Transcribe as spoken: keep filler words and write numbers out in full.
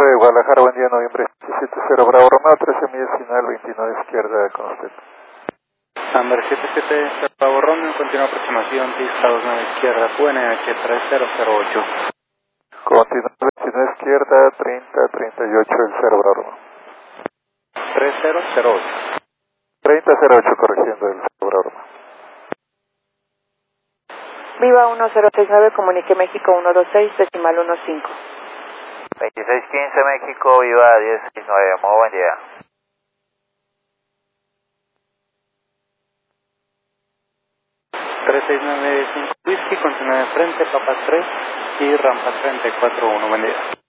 de Guadalajara, buen día, noviembre siete cero, Bravo Romeo, trece millas final, veintinueve izquierda con usted. Amber siete siete Bravo Romeo, continua aproximación, pista dos nueve izquierda, Q N H tres cero cero ocho. Continúa veintinueve izquierda, treinta treinta y ocho, el cero Bravo Romeo. tres cero cero ocho. treinta cero ocho, corrigiendo el cero Bravo Romeo. Viva uno cero seis nueve, comunique México uno dos seis, decimal uno cinco. veintiséis quince México, Viva diez sesenta y nueve, muy buen día. tres seis nueve cinco Whisky, continúa de frente, Papa tres y rampa treinta y cuatro uno, buen día.